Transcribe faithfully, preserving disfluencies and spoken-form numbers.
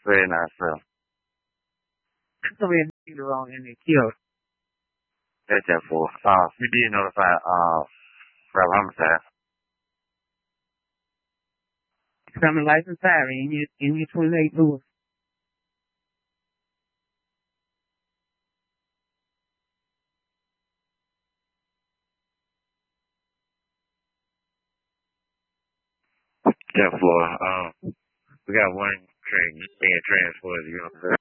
Very nice, sir. So we had the wrong and they killed. That's that for. Uh, we did notify, uh, Rob Homicide. Coming license siren in your, in your twenty-eight Lewis. Ten four. Um, we got one train being transported. You know what I'm saying?